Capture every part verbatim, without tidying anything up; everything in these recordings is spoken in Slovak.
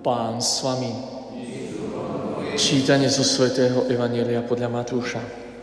Pán s vami. Čítanie zo svätého Evanjelia podľa Matúša.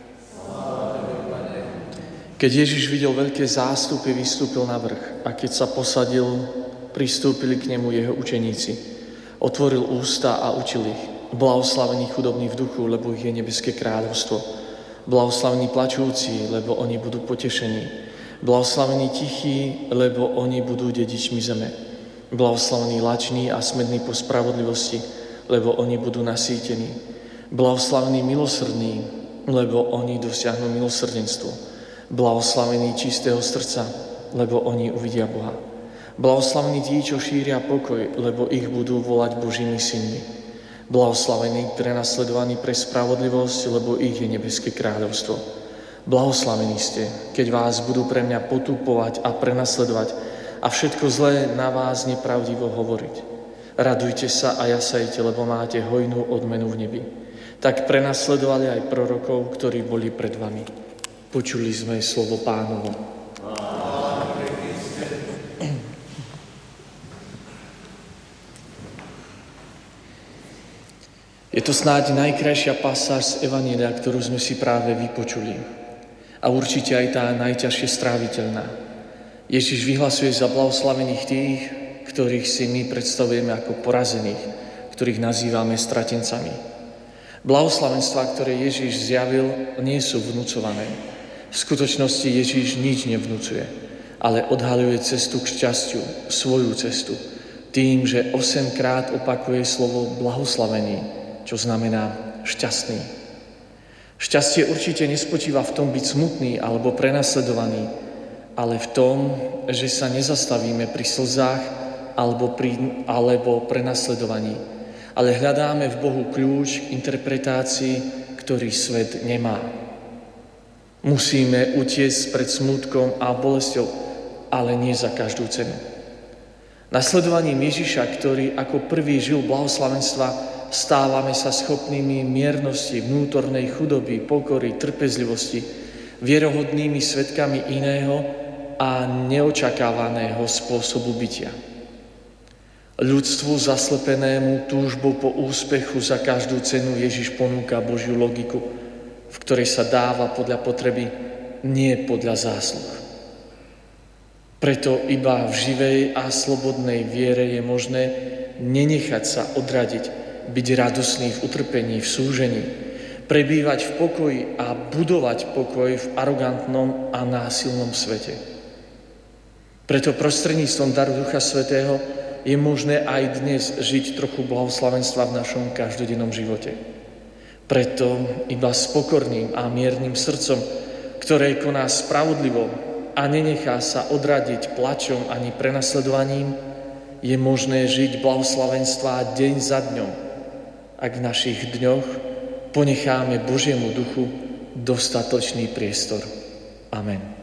Keď Ježiš videl veľké zástupy, vystúpil na vrch a keď sa posadil, pristúpili k nemu jeho učeníci. Otvoril ústa a učil ich. Blahoslavení chudobní v duchu, lebo ich je nebeské kráľovstvo. Blahoslavení plačúci, lebo oni budú potešení. Blahoslavení tichí, lebo oni budú dedičmi zeme. Blahoslavení lační a smední po spravodlivosti, lebo oni budú nasýtení. Blahoslavení milosrdní, lebo oni dosiahnu milosrdenstvo. Blahoslavení čistého srdca, lebo oni uvidia Boha. Blahoslavení tí, čo šíria pokoj, lebo ich budú volať Božími synmi. Blahoslavení prenasledovaní pre spravodlivosť, lebo ich je nebeské kráľovstvo. Blahoslavení ste, keď vás budú pre mňa potupovať a prenasledovať a všetko zlé na vás nepravdivo hovoriť. Radujte sa a jasajte, lebo máte hojnú odmenu v nebi. Tak prenasledovali aj prorokov, ktorí boli pred vami. Počuli sme slovo Pánovo. Je to snáď najkrajšia pasáž z Evanjelia, ktorú sme si práve vypočuli. A určite aj tá najťažšie stráviteľná. Ježiš vyhlasuje za blahoslavených tých, ktorých si my predstavujeme ako porazených, ktorých nazývame stratencami. Blahoslavenstvá, ktoré Ježiš zjavil, nie sú vnúcované. V skutočnosti Ježiš nič nevnúcuje, ale odhaľuje cestu k šťastiu, svoju cestu, tým, že osemkrát opakuje slovo blahoslavený, čo znamená šťastný. Šťastie určite nespočíva v tom byť smutný alebo prenasledovaný, ale v tom, že sa nezastavíme pri slzách alebo, pri, alebo prenasledovaní, ale hľadáme v Bohu kľúč k interpretácii, ktorý svet nemá. Musíme utiecť pred smútkom a bolesťou, ale nie za každú cenu. Nasledovaním Ježiša, ktorý ako prvý žil blahoslavenstva, stávame sa schopnými miernosti, vnútornej chudoby, pokory, trpezlivosti, vierohodnými svedkami iného a neočakávaného spôsobu bytia. Ľudstvu zaslepenému túžbou po úspechu za každú cenu Ježiš ponúka Božiu logiku, v ktorej sa dáva podľa potreby, nie podľa zásluh. Preto iba v živej a slobodnej viere je možné nenechať sa odradiť, byť radosný v utrpení, v súžení, prebývať v pokoji a budovať pokoj v arogantnom a násilnom svete. Preto prostredníctvom daru Ducha Svätého je možné aj dnes žiť trochu blahoslavenstva v našom každodennom živote. Preto iba s pokorným a miernym srdcom, ktoré koná spravodlivo a nenechá sa odradiť plačom ani prenasledovaním, je možné žiť blahoslavenstvá deň za dňom, ak v našich dňoch ponecháme Božiemu duchu dostatočný priestor. Amen.